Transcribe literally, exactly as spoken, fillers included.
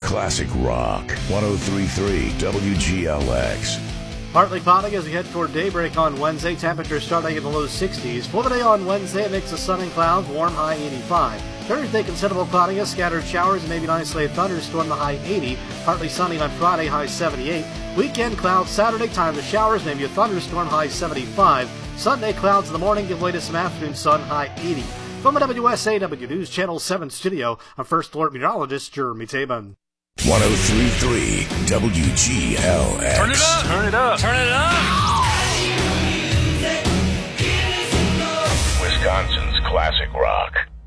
Classic Rock. one oh three point three W G L X. Partly cloudy as we head toward daybreak on Wednesday. Temperatures starting in the low sixties. For the day on Wednesday, a mix of sun and clouds, warm high eighty-five. Thursday, considerable cloudiness, scattered showers, and maybe an isolated thunderstorm, the high eighty. Partly sunny on Friday, high seventy-eight. Weekend clouds, Saturday, time to showers, maybe a thunderstorm, high seventy-five. Sunday, clouds in the morning, give way to some afternoon sun, high eighty. From the W S A W News Channel seven studio, I'm First Alert Meteorologist Jeremy Taban. one oh three point three W G L X. Turn it up! Turn it up! Turn it up! Wisconsin's Classic Rock.